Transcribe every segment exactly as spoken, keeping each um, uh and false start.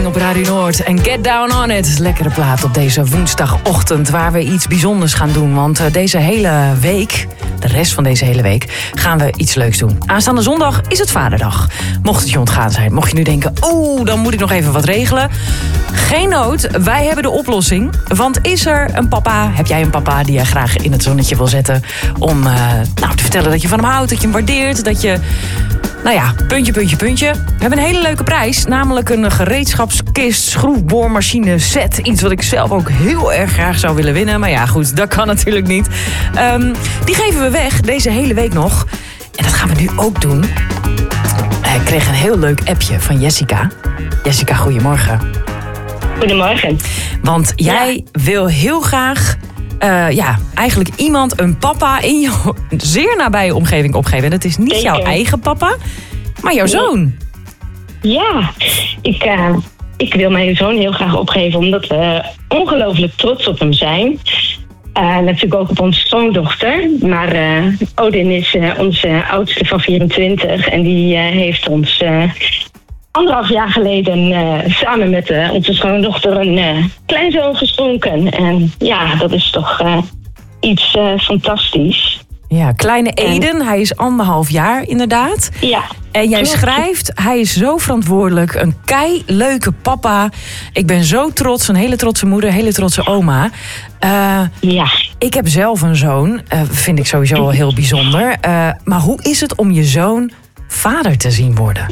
Op Radio Noord en Get Down On It. Lekkere plaat op deze woensdagochtend waar we iets bijzonders gaan doen. Want deze hele week, de rest van deze hele week, gaan we iets leuks doen. Aanstaande zondag is het Vaderdag. Mocht het je ontgaan zijn, mocht je nu denken, oeh, dan moet ik nog even wat regelen. Geen nood, wij hebben de oplossing. Want is er een papa, heb jij een papa die je graag in het zonnetje wil zetten om uh, nou, te vertellen dat je van hem houdt, dat je hem waardeert, dat je... Nou ja, puntje, puntje, puntje. We hebben een hele leuke prijs. Namelijk een gereedschapskist, schroefboormachine set. Iets wat ik zelf ook heel erg graag zou willen winnen. Maar ja, goed, dat kan natuurlijk niet. Um, die geven we weg deze hele week nog. En dat gaan we nu ook doen. Ik kreeg een heel leuk appje van Jessica. Jessica, goedemorgen. Goedemorgen. Want jij ja. wil heel graag... Uh, ja, eigenlijk iemand, een papa in jouw zeer nabije omgeving opgeven. En het is niet Zeker. jouw eigen papa, maar jouw zoon. Ja, ik, uh, ik wil mijn zoon heel graag opgeven, omdat we ongelooflijk trots op hem zijn. Uh, natuurlijk ook op onze schoondochter. Maar uh, Odin is uh, onze oudste van vierentwintig en die uh, heeft ons... Uh, Anderhalf jaar geleden uh, samen met uh, onze schoondochter een uh, kleinzoon geschonken. En ja, dat is toch uh, iets uh, fantastisch. Ja, kleine Eden, en... hij is anderhalf jaar inderdaad. Ja. En jij klopt. schrijft, hij is zo verantwoordelijk, een kei leuke papa. Ik ben zo trots, een hele trotse moeder, hele trotse oma. Uh, ja. Ik heb zelf een zoon, uh, vind ik sowieso al heel bijzonder. Uh, maar hoe is het om je zoon vader te zien worden?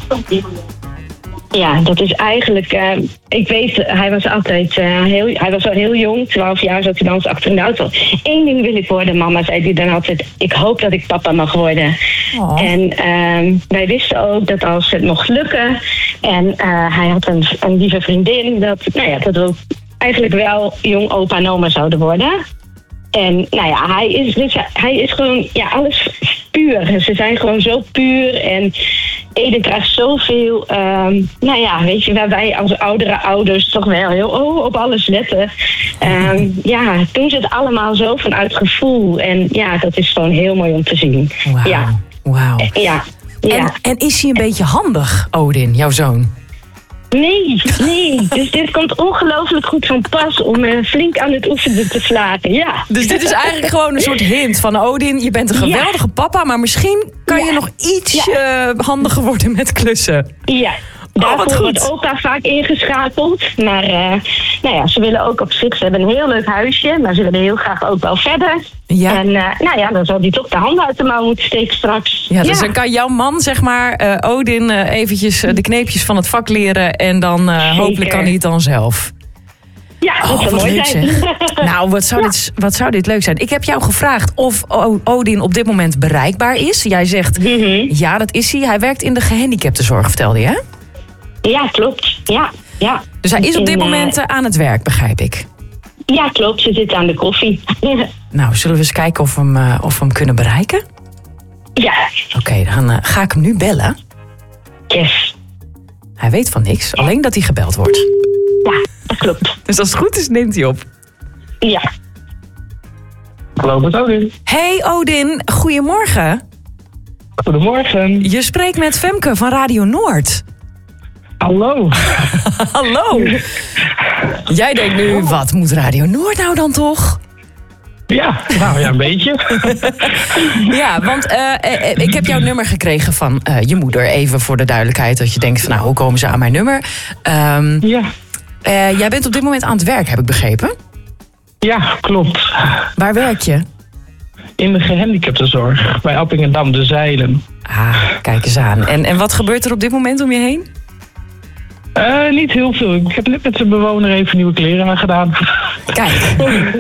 Ja, dat is eigenlijk... Uh, ik weet, hij was altijd uh, heel... Hij was al heel jong, twaalf jaar zat hij bij ons achter in de auto. Eén ding wil ik worden, mama, zei hij dan altijd. Ik hoop dat ik papa mag worden. Oh. En uh, wij wisten ook dat als het mocht lukken... En uh, hij had een, een lieve vriendin... Dat, nou ja, dat we eigenlijk wel jong opa en oma zouden worden... En nou ja, hij is, dus, hij is gewoon, ja, alles puur. Ze zijn gewoon zo puur en Eden krijgt zoveel, um, nou ja, weet je, waar wij als oudere ouders toch wel heel oh, op alles letten. Um, ja, doen ze het allemaal zo vanuit gevoel en ja, dat is gewoon heel mooi om te zien. Wauw, ja. wauw. Ja, ja. En, en is hij een beetje handig, Odin, jouw zoon? Nee, nee. Dus dit komt ongelooflijk goed van pas om uh, flink aan het oefenen te slagen, ja. Dus dit is eigenlijk gewoon een soort hint van Odin, je bent een geweldige ja. papa, maar misschien kan ja. je nog iets ja. uh, handiger worden met klussen. Ja. Daarvoor oh, wordt opa vaak ingeschakeld. Maar uh, nou ja, ze willen ook op zich. Ze hebben een heel leuk huisje. Maar ze willen heel graag ook wel verder. Ja. En uh, nou ja, dan zal die toch de handen uit de mouw moeten steken straks. Ja, dus ja. dan kan jouw man, zeg maar, uh, Odin uh, eventjes uh, de kneepjes van het vak leren. En dan uh, hopelijk kan hij het dan zelf. Ja, dat oh, zou mooi leuk, zijn. Nou, wat zou, ja. dit, wat zou dit leuk zijn. Ik heb jou gevraagd of Odin op dit moment bereikbaar is. Jij zegt, mm-hmm. ja, dat is hij. Hij werkt in de gehandicaptenzorg, vertelde je, hè? Ja, klopt. Ja, ja. Dus hij is op dit in, moment uh, aan het werk, begrijp ik? Ja, klopt. Ze zit aan de koffie. Nou, zullen we eens kijken of we hem, uh, of we hem kunnen bereiken? Ja. Oké, okay, dan uh, ga ik hem nu bellen. Yes. Hij weet van niks, alleen dat hij gebeld wordt. Ja, dat klopt. Dus als het goed is, neemt hij op. Ja. Hallo, met Odin. Hey Odin, goedemorgen. Goedemorgen. Je spreekt met Femke van Radio Noord. Hallo. Hallo. Jij denkt nu, wat moet Radio Noord nou dan toch? Ja, nou ja, een beetje. Ja, want uh, uh, ik heb jouw nummer gekregen van uh, je moeder. Even voor de duidelijkheid, dat je denkt van nou, hoe komen ze aan mijn nummer? Um, ja. Uh, jij bent op dit moment aan het werk, heb ik begrepen? Ja, klopt. Waar werk je? In de gehandicaptenzorg, bij Appingedam, de Zeilen. Ah, kijk eens aan. En, en wat gebeurt er op dit moment om je heen? Uh, niet heel veel. Ik heb net met de bewoner even nieuwe kleren aan gedaan. Kijk.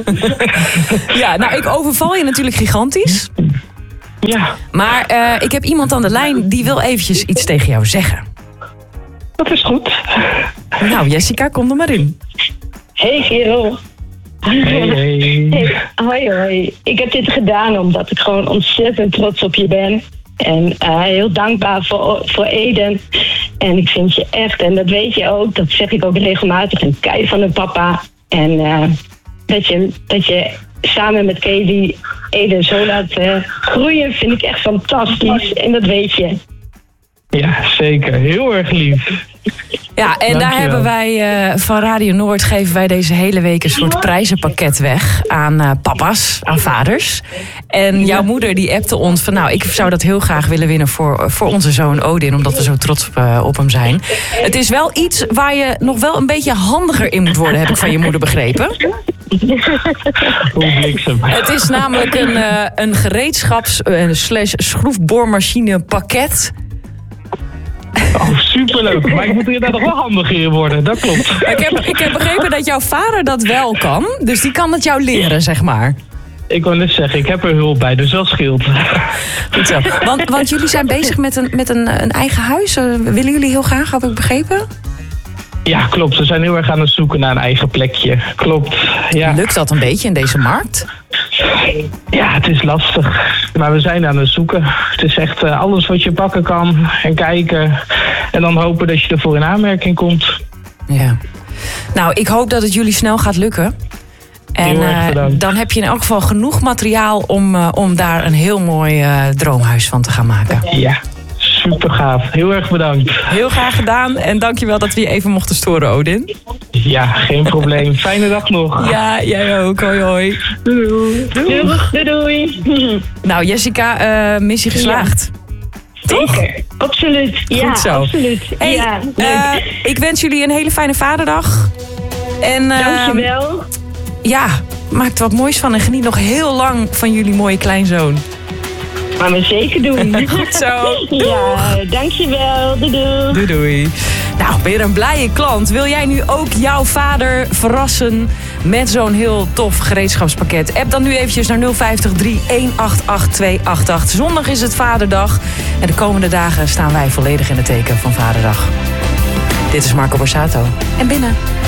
Ja, nou, ik overval je natuurlijk gigantisch. Ja. Maar uh, ik heb iemand aan de lijn die wil eventjes iets tegen jou zeggen. Dat is goed. Nou, Jessica, kom er maar in. Hey, Gero. Hey, hey. Hey, hoi, hoi. Ik heb dit gedaan omdat ik gewoon ontzettend trots op je ben. En uh, heel dankbaar voor, voor Eden. En ik vind je echt, en dat weet je ook, dat zeg ik ook regelmatig, een kei van een papa. En uh, dat, je, dat je samen met Kelly Eden zo laat uh, groeien, vind ik echt fantastisch. En dat weet je. Ja, zeker. Heel erg lief. Ja, en Dankjewel. daar hebben wij uh, van Radio Noord geven wij deze hele week een soort prijzenpakket weg aan uh, papa's, aan vaders. En jouw moeder die appte ons van nou, ik zou dat heel graag willen winnen voor, voor onze zoon Odin, omdat we zo trots op, uh, op hem zijn. Het is wel iets waar je nog wel een beetje handiger in moet worden, heb ik van je moeder begrepen. Hoe bliksem. Het is namelijk een, uh, een gereedschaps- uh, slash schroefboormachine pakket. Oh, superleuk. Maar ik moet er daar nog wel handiger in worden. Dat klopt. Ik heb, ik heb begrepen dat jouw vader dat wel kan. Dus die kan het jou leren, zeg maar. Ik wou net zeggen, ik heb er hulp bij, dus dat scheelt. Goed zo. Want, want jullie zijn bezig met een, met een, een eigen huis. Uh, willen jullie heel graag, heb ik begrepen? Ja, klopt. We zijn heel erg aan het zoeken naar een eigen plekje. Klopt, ja. Lukt dat een beetje in deze markt? Ja, het is lastig. Maar we zijn aan het zoeken. Het is echt uh, alles wat je pakken kan en kijken. En dan hopen dat je ervoor in aanmerking komt. Ja. Nou, ik hoop dat het jullie snel gaat lukken. En uh, dan heb je in elk geval genoeg materiaal om, uh, om daar een heel mooi uh, droomhuis van te gaan maken. Ja, super gaaf. Heel erg bedankt. Heel graag gedaan en dankjewel dat we je even mochten storen, Odin. Ja, geen probleem. Fijne dag nog. Ja, jij ook. Hoi, hoi. Doei, doei. Doei, doei. doei. Nou, Jessica, uh, missie geslaagd. Ja. Zeker, absoluut. Ja, goed zo. Absoluut. Hey, ja, uh, ik wens jullie een hele fijne vaderdag. En, uh, dankjewel. Ja, maak er wat moois van en geniet nog heel lang van jullie mooie kleinzoon. Gaan we zeker doen. Goed zo. Doeg. Ja, dankjewel. Doei, doei. Doei, doei. Nou, weer een blije klant. Wil jij nu ook jouw vader verrassen met zo'n heel tof gereedschapspakket? App dan nu eventjes naar nul vijf drie een acht acht twee acht acht. Zondag is het Vaderdag. En de komende dagen staan wij volledig in het teken van Vaderdag. Dit is Marco Borsato. En binnen.